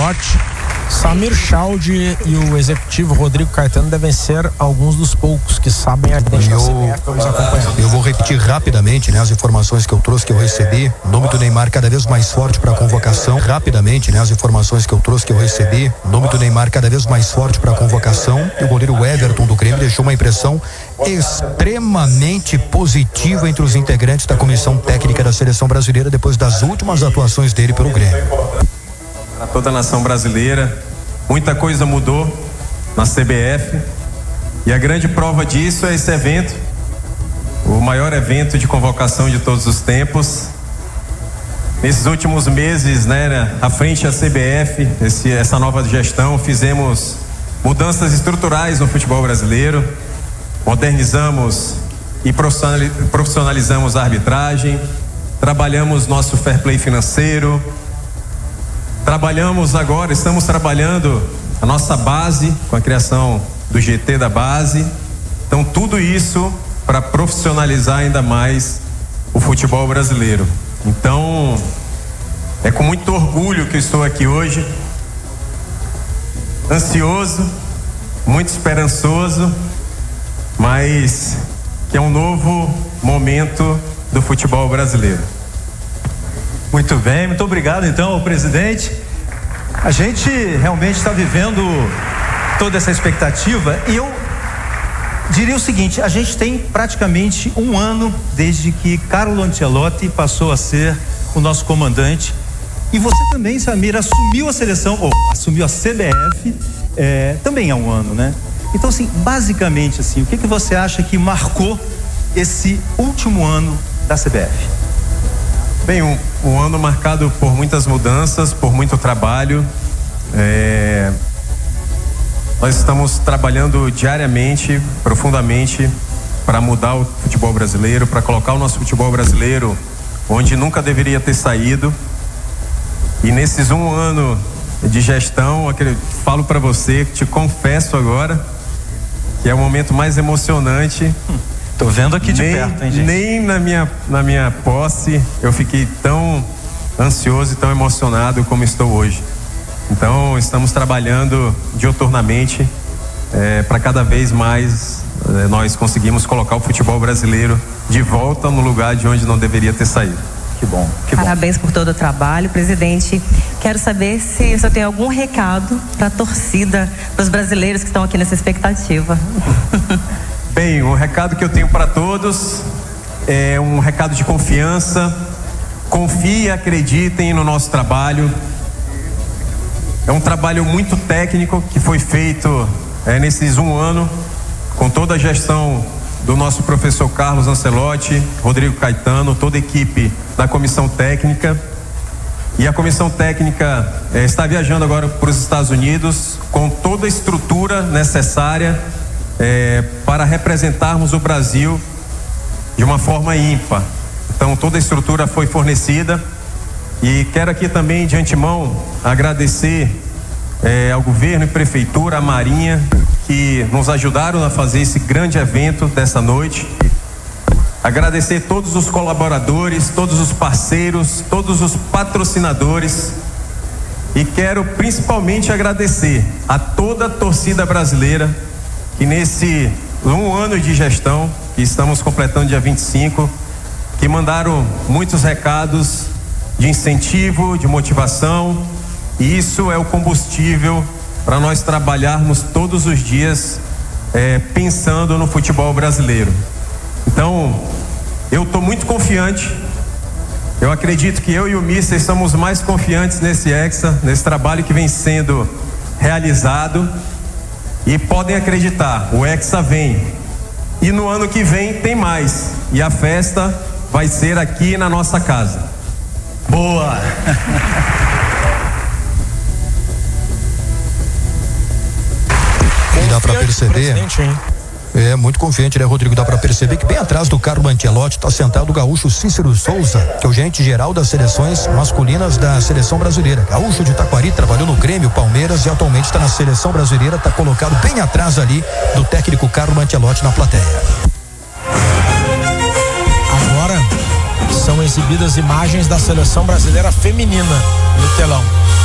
Ancelotti, Samir Chaldi e o executivo Rodrigo Caetano devem ser alguns dos poucos que sabem a identidade da CBF. Vamos acompanhar. Eu vou repetir rapidamente, as informações que eu trouxe, que eu recebi. O nome do Neymar cada vez mais forte para a convocação. Rapidamente, as informações que eu trouxe, que eu recebi. O nome do Neymar cada vez mais forte para a convocação. E o goleiro Everton do Grêmio deixou uma impressão extremamente positiva entre os integrantes da comissão técnica da seleção brasileira depois das últimas atuações dele pelo Grêmio. Para toda a nação brasileira, muita coisa mudou na CBF e a grande prova disso é esse evento, o maior evento de convocação de todos os tempos. Nesses últimos meses, à frente da CBF, essa nova gestão, fizemos mudanças estruturais no futebol brasileiro, modernizamos e profissionalizamos a arbitragem, trabalhamos nosso fair play financeiro, estamos trabalhando a nossa base com a criação do GT da base. Então, tudo isso para profissionalizar ainda mais o futebol brasileiro. Então, é com muito orgulho que eu estou aqui hoje, ansioso, muito esperançoso, mas que é um novo momento do futebol brasileiro. Muito bem, muito obrigado então ao presidente. A gente realmente está vivendo toda essa expectativa e eu diria o seguinte: a gente tem praticamente um ano desde que Carlo Ancelotti passou a ser o nosso comandante, e você também, Samir, assumiu a seleção, ou assumiu a CBF também há um ano, né? Então, assim, basicamente, assim, o que você acha que marcou esse último ano da CBF? Bem, um ano marcado por muitas mudanças, por muito trabalho. Nós estamos trabalhando diariamente, profundamente, para mudar o futebol brasileiro, para colocar o nosso futebol brasileiro onde nunca deveria ter saído. E nesses um ano de gestão, falo para você, te confesso agora, que é o momento mais emocionante. Tô vendo aqui de perto, hein, gente? Nem na minha posse eu fiquei tão ansioso e tão emocionado como estou hoje. Então, estamos trabalhando diuturnamente para cada vez mais nós conseguimos colocar o futebol brasileiro de volta no lugar de onde não deveria ter saído. Que bom. Parabéns por todo o trabalho, presidente. Quero saber se o senhor tem algum recado para a torcida, para os brasileiros que estão aqui nessa expectativa. Bem, o recado que eu tenho para todos é um recado de confiança. Confiem e acreditem no nosso trabalho. É um trabalho muito técnico que foi feito nesses um ano, com toda a gestão do nosso professor Carlos Ancelotti, Rodrigo Caetano, toda a equipe da comissão técnica. E a comissão técnica está viajando agora para os Estados Unidos com toda a estrutura necessária para representarmos o Brasil de uma forma ímpar. Então, toda a estrutura foi fornecida e quero aqui também de antemão agradecer ao governo e prefeitura, à Marinha, que nos ajudaram a fazer esse grande evento dessa noite. Agradecer todos os colaboradores, todos os parceiros, todos os patrocinadores, e quero principalmente agradecer a toda a torcida brasileira que nesse um ano de gestão, que estamos completando dia 25, que mandaram muitos recados de incentivo, de motivação, e isso é o combustível para nós trabalharmos todos os dias pensando no futebol brasileiro. Então, eu estou muito confiante. Eu acredito que eu e o Mister somos mais confiantes nesse Hexa, nesse trabalho que vem sendo realizado. E podem acreditar, o Hexa vem. E no ano que vem tem mais. E a festa vai ser aqui na nossa casa. Boa! Dá para perceber. Muito confiante, né, Rodrigo? Dá para perceber que bem atrás do Carlo Ancelotti está sentado o gaúcho Cícero Souza, que é o gerente geral das seleções masculinas da seleção brasileira. Gaúcho de Taquari, trabalhou no Grêmio, Palmeiras e atualmente está na seleção brasileira. Está colocado bem atrás ali do técnico Carlo Ancelotti na plateia. Agora são exibidas imagens da seleção brasileira feminina no telão.